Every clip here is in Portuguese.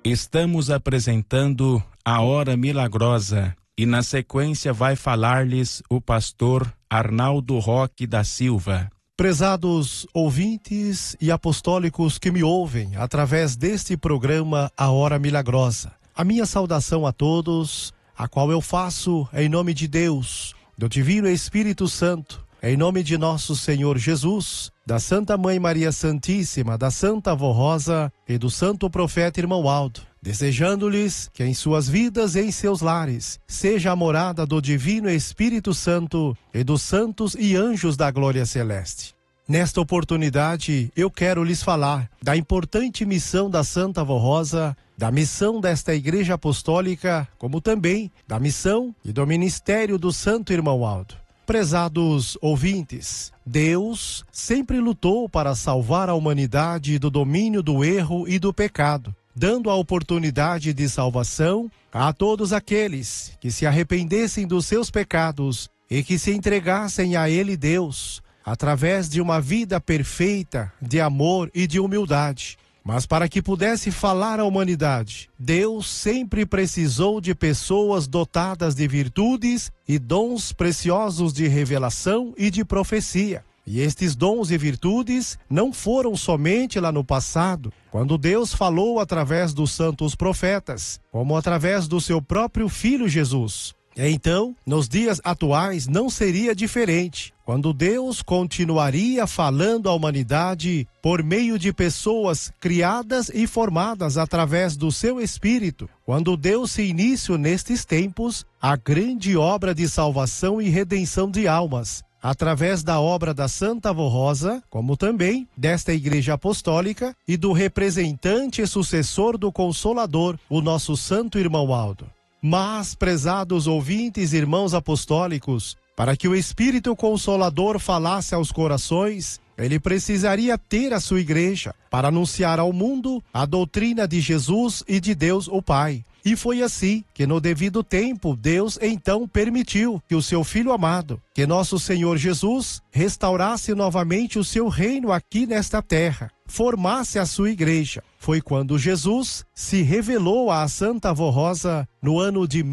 Estamos apresentando a Hora Milagrosa e na sequência vai falar-lhes o pastor Arnaldo Roque da Silva. Prezados ouvintes e apostólicos que me ouvem através deste programa A Hora Milagrosa, a minha saudação a todos, a qual eu faço em nome de Deus, do Divino Espírito Santo, em nome de nosso Senhor Jesus, da Santa Mãe Maria Santíssima, da Santa Avó Rosa e do Santo Profeta Irmão Aldo, desejando-lhes que em suas vidas e em seus lares seja a morada do Divino Espírito Santo e dos santos e anjos da glória celeste. Nesta oportunidade, eu quero lhes falar da importante missão da Santa Avó Rosa, da missão desta Igreja Apostólica, como também da missão e do ministério do Santo Irmão Aldo. Prezados ouvintes, Deus sempre lutou para salvar a humanidade do domínio do erro e do pecado, dando a oportunidade de salvação a todos aqueles que se arrependessem dos seus pecados e que se entregassem a Ele, Deus, através de uma vida perfeita, de amor e de humildade. Mas para que pudesse falar à humanidade, Deus sempre precisou de pessoas dotadas de virtudes e dons preciosos de revelação e de profecia. E estes dons e virtudes não foram somente lá no passado, quando Deus falou através dos santos profetas, como através do seu próprio Filho Jesus. Então, nos dias atuais não seria diferente, quando Deus continuaria falando à humanidade por meio de pessoas criadas e formadas através do seu Espírito, quando deu-se início nestes tempos à grande obra de salvação e redenção de almas, através da obra da Santa Avó Rosa, como também desta Igreja Apostólica e do representante e sucessor do Consolador, o nosso Santo Irmão Aldo. Mas, prezados ouvintes e irmãos apostólicos, para que o Espírito Consolador falasse aos corações, ele precisaria ter a sua igreja para anunciar ao mundo a doutrina de Jesus e de Deus o Pai. E foi assim que no devido tempo Deus então permitiu que o seu Filho amado, que nosso Senhor Jesus, restaurasse novamente o seu reino aqui nesta terra, formasse a sua igreja. Foi quando Jesus se revelou à Santa Avó Rosa no ano de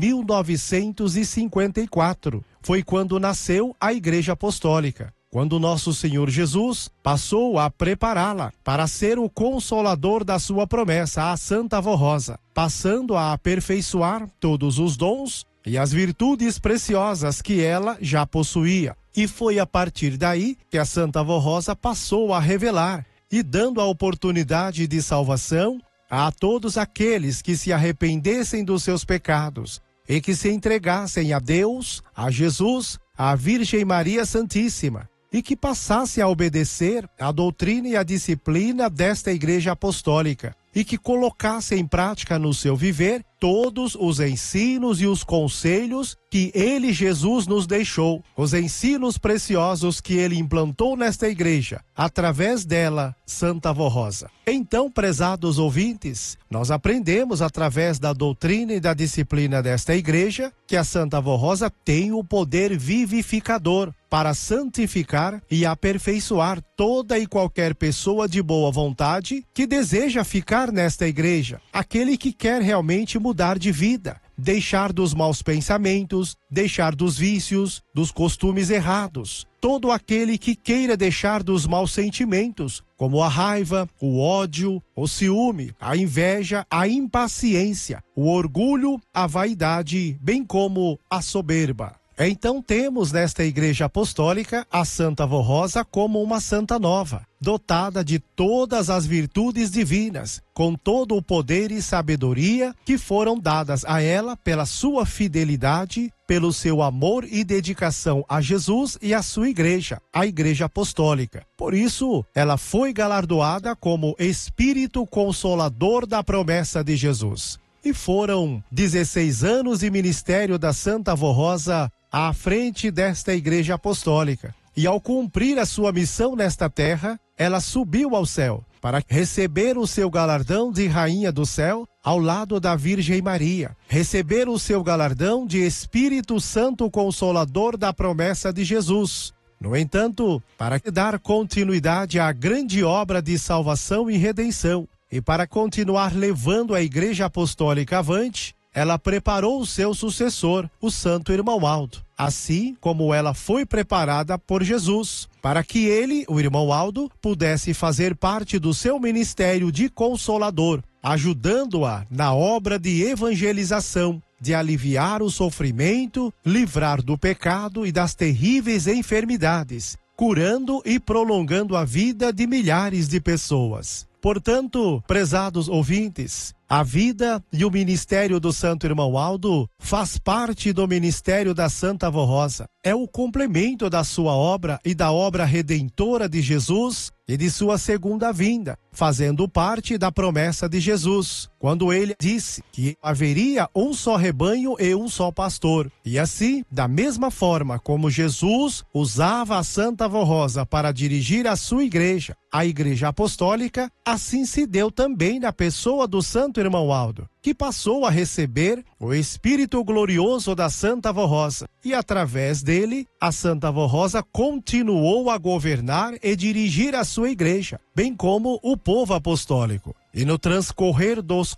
1954. Foi quando nasceu a Igreja Apostólica, quando nosso Senhor Jesus passou a prepará-la para ser o consolador da sua promessa à Santa Avó Rosa, passando a aperfeiçoar todos os dons e as virtudes preciosas que ela já possuía. E foi a partir daí que a Santa Avó Rosa passou a revelar e dando a oportunidade de salvação a todos aqueles que se arrependessem dos seus pecados e que se entregassem a Deus, a Jesus, à Virgem Maria Santíssima, e que passassem a obedecer a doutrina e a disciplina desta Igreja Apostólica, e que colocassem em prática no seu viver todos os ensinos e os conselhos que ele, Jesus, nos deixou, os ensinos preciosos que ele implantou nesta igreja, através dela, Santa Avó Rosa. Então, prezados ouvintes, nós aprendemos através da doutrina e da disciplina desta igreja que a Santa Avó Rosa tem o poder vivificador para santificar e aperfeiçoar toda e qualquer pessoa de boa vontade que deseja ficar nesta igreja, aquele que quer realmente mudar de vida, deixar dos maus pensamentos, deixar dos vícios, dos costumes errados. Todo aquele que queira deixar dos maus sentimentos, como a raiva, o ódio, o ciúme, a inveja, a impaciência, o orgulho, a vaidade, bem como a soberba. Então temos nesta Igreja Apostólica a Santa Avó Rosa como uma santa nova, dotada de todas as virtudes divinas, com todo o poder e sabedoria que foram dadas a ela pela sua fidelidade, pelo seu amor e dedicação a Jesus e à sua igreja, a Igreja Apostólica. Por isso, ela foi galardoada como Espírito Consolador da promessa de Jesus. E foram 16 anos de ministério da Santa Avó Rosa à frente desta Igreja Apostólica. E ao cumprir a sua missão nesta terra, ela subiu ao céu para receber o seu galardão de Rainha do Céu ao lado da Virgem Maria, receber o seu galardão de Espírito Santo Consolador da promessa de Jesus. No entanto, para dar continuidade à grande obra de salvação e redenção, e para continuar levando a Igreja Apostólica avante, ela preparou o seu sucessor, o Santo Irmão Aldo, assim como ela foi preparada por Jesus, para que ele, o Irmão Aldo, pudesse fazer parte do seu ministério de consolador, ajudando-a na obra de evangelização, de aliviar o sofrimento, livrar do pecado e das terríveis enfermidades, curando e prolongando a vida de milhares de pessoas. Portanto, prezados ouvintes, a vida e o ministério do Santo Irmão Aldo faz parte do ministério da Santa Avó Rosa. É o complemento da sua obra e da obra redentora de Jesus e de sua segunda vinda, fazendo parte da promessa de Jesus, quando ele disse que haveria um só rebanho e um só pastor. E assim, da mesma forma como Jesus usava a Santa Avó Rosa para dirigir a sua igreja, a Igreja Apostólica, assim se deu também na pessoa do Santo Irmão Aldo, que passou a receber o Espírito glorioso da Santa Avó Rosa. E através dele, a Santa Avó Rosa continuou a governar e dirigir a sua igreja, bem como o povo apostólico. E no transcorrer dos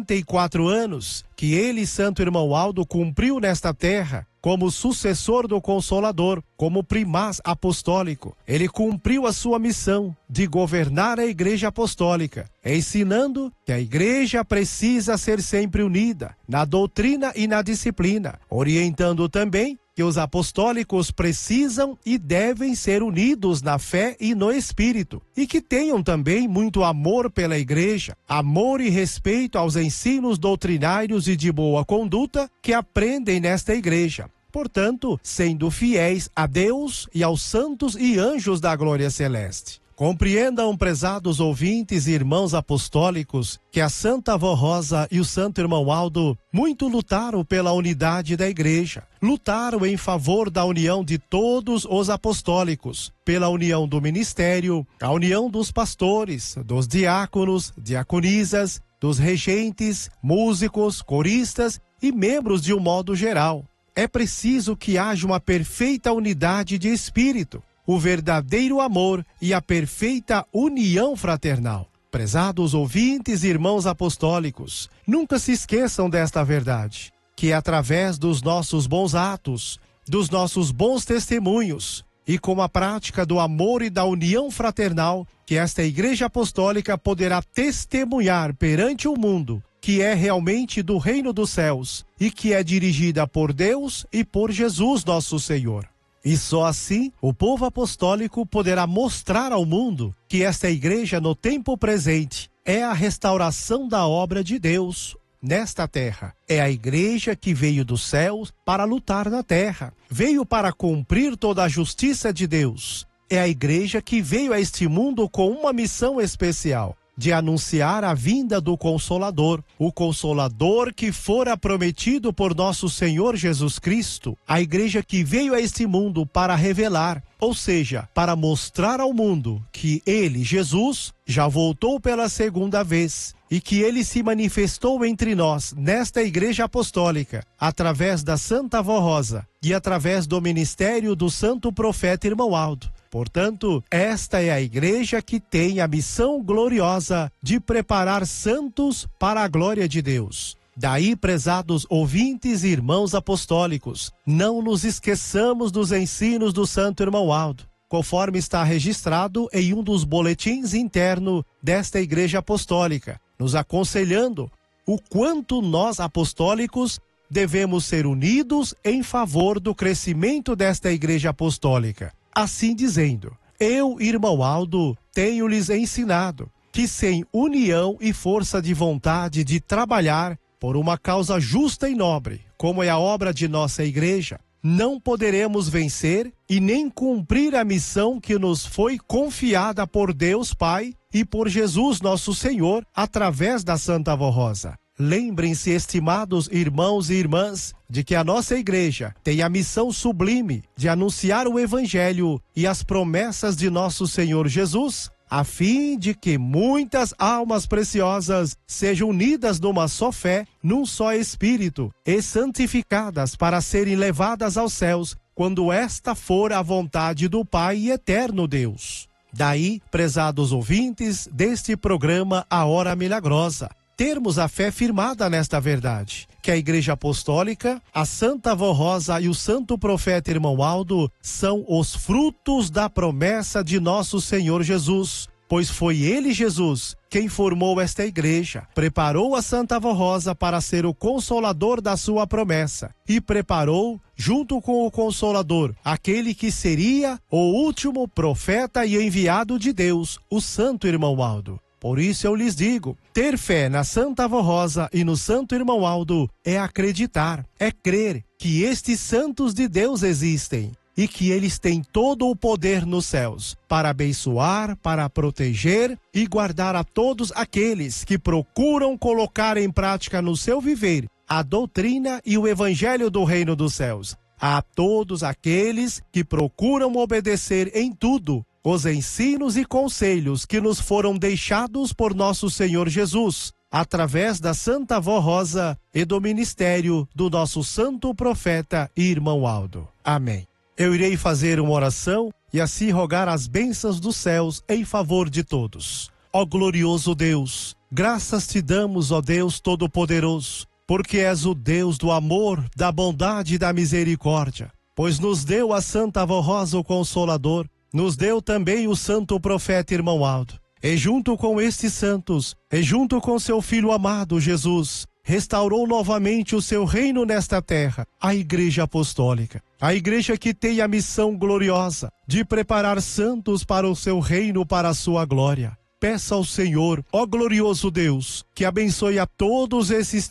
44 anos que ele, Santo Irmão Aldo, cumpriu nesta terra, como sucessor do Consolador, como primaz apostólico, ele cumpriu a sua missão de governar a Igreja Apostólica, ensinando que a Igreja precisa ser sempre unida na doutrina e na disciplina, orientando também que os apostólicos precisam e devem ser unidos na fé e no espírito, e que tenham também muito amor pela Igreja, amor e respeito aos ensinos doutrinários e de boa conduta que aprendem nesta Igreja. Portanto, sendo fiéis a Deus e aos santos e anjos da glória celeste. Compreendam, prezados ouvintes e irmãos apostólicos, que a Santa Avó Rosa e o Santo Irmão Aldo muito lutaram pela unidade da Igreja. Lutaram em favor da união de todos os apostólicos, pela união do ministério, a união dos pastores, dos diáconos, diaconisas, dos regentes, músicos, coristas e membros de um modo geral. É preciso que haja uma perfeita unidade de espírito, o verdadeiro amor e a perfeita união fraternal. Prezados ouvintes e irmãos apostólicos, nunca se esqueçam desta verdade, que é através dos nossos bons atos, dos nossos bons testemunhos e com a prática do amor e da união fraternal, que esta Igreja Apostólica poderá testemunhar perante o mundo que é realmente do reino dos céus e que é dirigida por Deus e por Jesus nosso Senhor. E só assim o povo apostólico poderá mostrar ao mundo que esta igreja no tempo presente é a restauração da obra de Deus nesta terra. É a igreja que veio dos céus para lutar na terra, veio para cumprir toda a justiça de Deus. É a igreja que veio a este mundo com uma missão especial, de anunciar a vinda do Consolador, o Consolador que fora prometido por nosso Senhor Jesus Cristo, a igreja que veio a este mundo para revelar, ou seja, para mostrar ao mundo que ele, Jesus, já voltou pela segunda vez e que ele se manifestou entre nós nesta Igreja Apostólica, através da Santa Avó Rosa e através do ministério do Santo Profeta Irmão Aldo. Portanto, esta é a igreja que tem a missão gloriosa de preparar santos para a glória de Deus. Daí, prezados ouvintes e irmãos apostólicos, não nos esqueçamos dos ensinos do Santo Irmão Aldo, conforme está registrado em um dos boletins internos desta Igreja Apostólica, nos aconselhando o quanto nós apostólicos devemos ser unidos em favor do crescimento desta Igreja Apostólica. Assim dizendo, eu, Irmão Aldo, tenho-lhes ensinado que sem união e força de vontade de trabalhar por uma causa justa e nobre, como é a obra de nossa igreja, não poderemos vencer e nem cumprir a missão que nos foi confiada por Deus Pai e por Jesus nosso Senhor através da Santa Avó Rosa. Lembrem-se, estimados irmãos e irmãs, de que a nossa igreja tem a missão sublime de anunciar o Evangelho e as promessas de nosso Senhor Jesus, a fim de que muitas almas preciosas sejam unidas numa só fé, num só Espírito, e santificadas para serem levadas aos céus, quando esta for a vontade do Pai e eterno Deus. Daí, prezados ouvintes deste programa A Hora Milagrosa, termos a fé firmada nesta verdade, que a Igreja Apostólica, a Santa Avó Rosa e o Santo Profeta Irmão Aldo são os frutos da promessa de nosso Senhor Jesus, pois foi ele, Jesus, quem formou esta igreja, preparou a Santa Avó Rosa para ser o consolador da sua promessa e preparou, junto com o Consolador, aquele que seria o último profeta e enviado de Deus, o Santo Irmão Aldo. Por isso eu lhes digo, ter fé na Santa Avó Rosa e no Santo Irmão Aldo é acreditar, é crer que estes santos de Deus existem e que eles têm todo o poder nos céus para abençoar, para proteger e guardar a todos aqueles que procuram colocar em prática no seu viver a doutrina e o evangelho do reino dos céus. A todos aqueles que procuram obedecer em tudo os ensinos e conselhos que nos foram deixados por nosso Senhor Jesus, através da Santa Avó Rosa e do ministério do nosso Santo Profeta e Irmão Aldo. Amém. Eu irei fazer uma oração e assim rogar as bênçãos dos céus em favor de todos. Ó glorioso Deus, graças te damos, ó Deus Todo-Poderoso, porque és o Deus do amor, da bondade e da misericórdia, pois nos deu a Santa Avó Rosa o Consolador, nos deu também o Santo Profeta Irmão Aldo. E junto com estes santos, e junto com seu Filho amado Jesus, restaurou novamente o seu reino nesta terra, a Igreja Apostólica. A igreja que tem a missão gloriosa de preparar santos para o seu reino, para a sua glória. Peça ao Senhor, ó glorioso Deus, que abençoe a todos esses